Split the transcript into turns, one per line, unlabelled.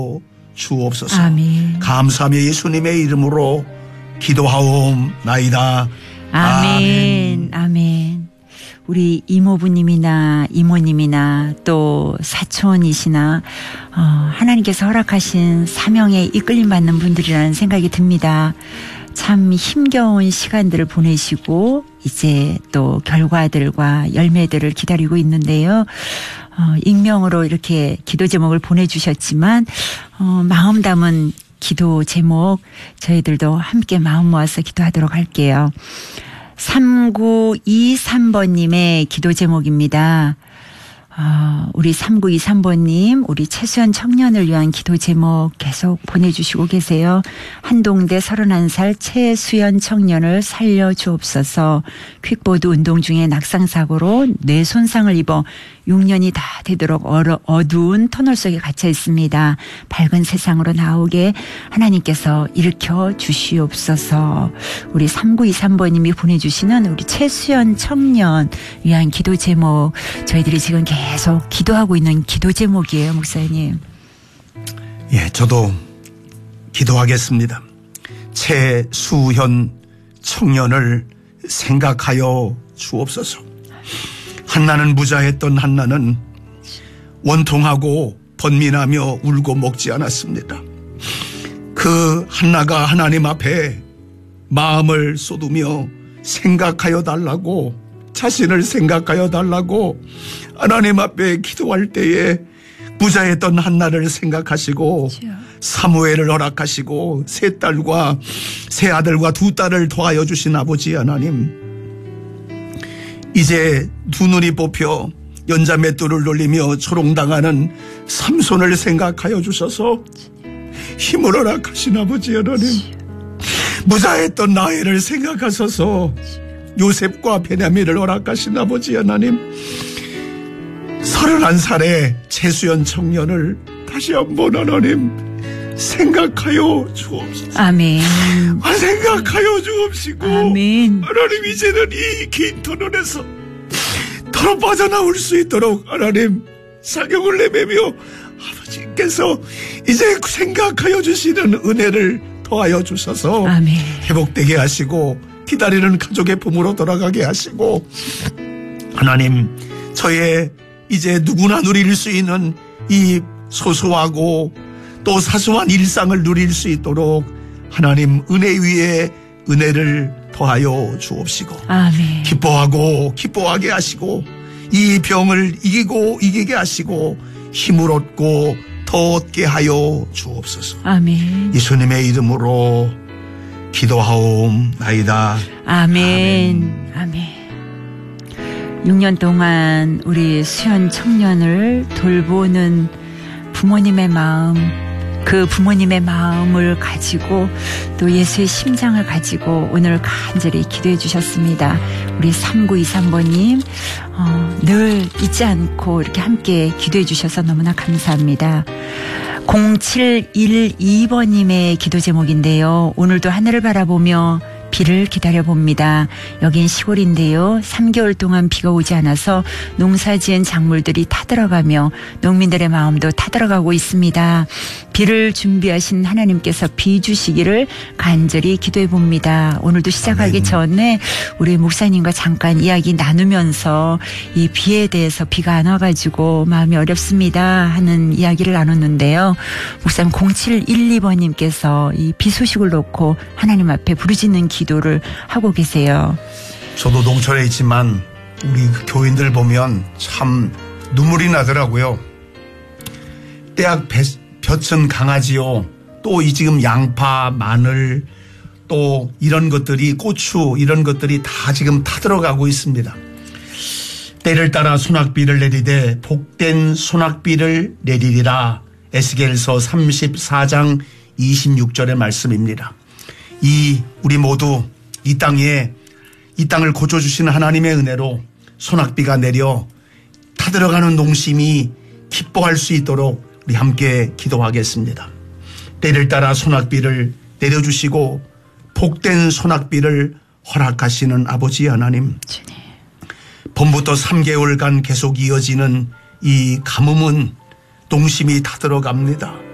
주옵소서.
아멘.
감사하며 예수님의 이름으로 기도하옵나이다.
아멘. 아멘. 우리 이모부님이나 이모님이나 또 사촌이시나 하나님께서 허락하신 사명에 이끌림 받는 분들이라는 생각이 듭니다. 참 힘겨운 시간들을 보내시고 이제 또 결과들과 열매들을 기다리고 있는데요. 익명으로 이렇게 기도 제목을 보내주셨지만 마음 담은 기도 제목 저희들도 함께 마음 모아서 기도하도록 할게요. 3923번님의 기도 제목입니다. 우리 3923번님, 우리 최수연 청년을 위한 기도 제목 계속 보내주시고 계세요. 한동대 31살 최수연 청년을 살려주옵소서. 퀵보드 운동 중에 낙상사고로 뇌 손상을 입어 6년이 다 되도록 어두운 터널 속에 갇혀 있습니다. 밝은 세상으로 나오게 하나님께서 일으켜 주시옵소서. 우리 3923번님이 보내주시는 우리 최수연 청년 위한 기도 제목 저희들이 지금 계속 기도하고 있는 기도 제목이에요. 목사님.
예, 저도 기도하겠습니다. 최수현 청년을 생각하여 주옵소서. 한나는 무자했던 한나는 원통하고 번민하며 울고 먹지 않았습니다. 그 한나가 하나님 앞에 마음을 쏟으며 생각하여 달라고, 자신을 생각하여 달라고 하나님 앞에 기도할 때에 무자했던 한나를 생각하시고 사무엘을 허락하시고 세 딸과 세 아들과 두 딸을 더하여 주신 아버지 하나님, 이제 두 눈이 뽑혀 연자맷돌을 돌리며 조롱당하는 삼손을 생각하여 주셔서 힘을 허락하신 아버지 하나님, 무자했던 나혜를 생각하셔서 요셉과 베냐민을 허락하신 아버지 하나님, 31살의 최수연 청년을 다시 한번 하나님 생각하여 주옵소서.
아멘.
생각하여 주옵시고
아멘.
하나님, 이제는 이 긴 터널에서 더 빠져나올 수 있도록 하나님 사경을 내매며 아버지께서 이제 생각하여 주시는 은혜를 더하여 주셔서
아멘.
회복되게 하시고 기다리는 가족의 품으로 돌아가게 하시고, 하나님 저의 이제 누구나 누릴 수 있는 이 소소하고 또 사소한 일상을 누릴 수 있도록 하나님 은혜 위에 은혜를 더하여 주옵시고,
아멘.
기뻐하게 하시고 이 병을 이기게 하시고 힘을 얻고 더 얻게 하여 주옵소서.
아멘.
예수님의 이름으로 기도하옵나이다.
아멘. 아멘. 6년 동안 우리 수연 청년을 돌보는 부모님의 마음, 그 부모님의 마음을 가지고 또 예수의 심장을 가지고 오늘 간절히 기도해 주셨습니다. 우리 3923번님 늘 잊지 않고 이렇게 함께 기도해 주셔서 너무나 감사합니다. 0712번님의 기도 제목인데요. 오늘도 하늘을 바라보며 비를 기다려봅니다. 여긴 시골인데요. 3개월 동안 비가 오지 않아서 농사지은 작물들이 타들어가며 농민들의 마음도 타들어가고 있습니다. 비를 준비하신 하나님께서 비 주시기를 간절히 기도해 봅니다. 오늘도 시작하기 전에 우리 목사님과 잠깐 이야기 나누면서 이 비에 대해서 비가 안 와가지고 마음이 어렵습니다 하는 이야기를 나눴는데요. 목사님 0712번님께서 이 비 소식을 놓고 하나님 앞에 부르짖는 기도를 하고 계세요.
저도 농촌에 있지만 우리 교인들 보면 참 눈물이 나더라고요. 떼약 볕은 강하지요. 또 이 지금 양파, 마늘, 또 이런 것들이 고추 이런 것들이 다 지금 타들어가고 있습니다. 때를 따라 소낙비를 내리되 복된 소낙비를 내리리라. 에스겔서 34장 26절의 말씀입니다. 우리 모두 이 땅을 고쳐주시는 하나님의 은혜로 소낙비가 내려 타들어가는 농심이 기뻐할 수 있도록 우리 함께 기도하겠습니다. 때를 따라 소낙비를 내려주시고 복된 소낙비를 허락하시는 아버지 하나님, 봄부터 3개월간 계속 이어지는 이 가뭄은 농심이 타들어갑니다.